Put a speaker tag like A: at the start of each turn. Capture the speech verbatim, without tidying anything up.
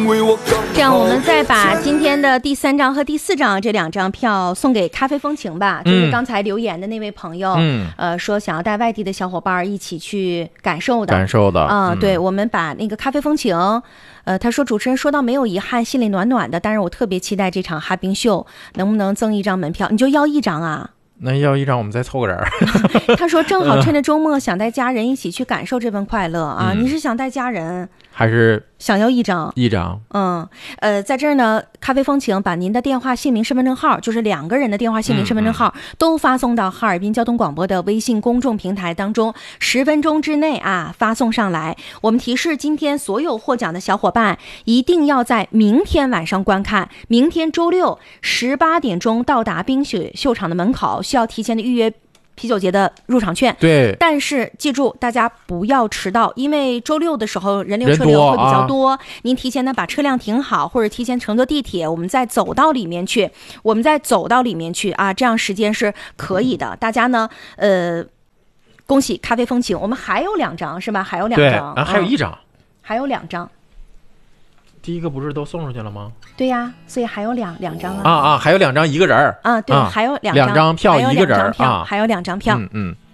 A: 这样，我们再把今天的第三张和第四张这两张票送给咖啡风情吧。就是刚才留言的那位朋友，嗯，呃，说想要带外地的小伙伴一起去感受的，
B: 感受的，
A: 啊、嗯，对，我们把那个咖啡风情，呃，他说主持人说到没有遗憾，心里暖暖的，但是我特别期待这场哈冰秀，能不能赠一张门票？你就要一张啊？
B: 那要一张我们再凑个人。
A: 他说正好趁着周末想带家人一起去感受这份快乐啊！
B: 嗯、
A: 你是想带家人
B: 还是
A: 想要一张？
B: 一张。
A: 嗯，呃，在这儿呢，咖啡风情把您的电话、姓名、身份证号，就是两个人的电话、姓名、身份证号，嗯、都发送到哈尔滨交通广播的微信公众平台当中，十分钟之内啊发送上来。我们提示今天所有获奖的小伙伴，一定要在明天晚上观看，明天周六十八点钟到达冰雪秀场的门口，需要提前的预约啤酒节的入场券。
B: 对，
A: 但是记住大家不要迟到，因为周六的时候人流车流会比较多，啊、您提前呢把车辆停好，或者提前乘坐地铁，我们再走到里面去，我们再走到里面去啊，这样时间是可以的。大家呢，呃，恭喜咖啡风情，我们还有两张是吧？还有两张，
B: 对，啊，还有一张，嗯、
A: 还有两张。
B: 第一个不是都送出去了吗？
A: 对呀，所以还有两两张啊！
B: 啊啊，还有两张一个人儿
A: 啊，对，
B: 啊、
A: 还有两
B: 两张票一个人
A: 啊，还有两张票。
B: 嗯嗯。